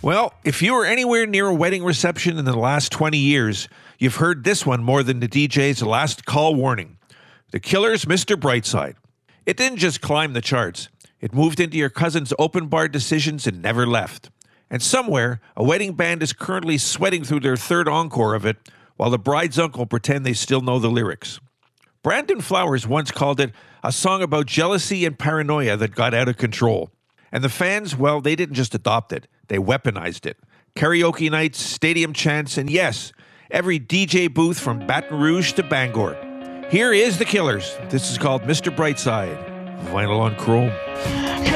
Well, if you were anywhere near a wedding reception in the last 20 years, you've heard this one more than the DJ's last call warning. The Killers' Mr. Brightside. It didn't just climb the charts. It moved into your cousin's open bar decisions and never left. And somewhere, a wedding band is currently sweating through their third encore of it, while the bride's uncle pretend they still know the lyrics. Brandon Flowers once called it a song about jealousy and paranoia that got out of control. And the fans, well, they didn't just adopt it, they weaponized it. Karaoke nights, stadium chants, and yes, every DJ booth from Baton Rouge to Bangor. Here is the Killers. This is called Mr. Brightside. Vinyl on Chrome.